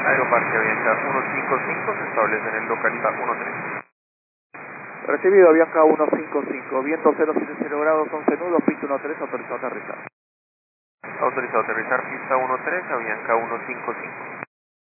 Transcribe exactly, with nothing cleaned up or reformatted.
Aeroparque Avianca ciento cincuenta y cinco, se establece en el local uno tres. Recibido, Avianca ciento cincuenta y cinco, viento cero setenta grados, once nudos, pista uno tres, autorizado a aterrizar. Autorizado a aterrizar pista uno tres, Avianca ciento cincuenta y cinco.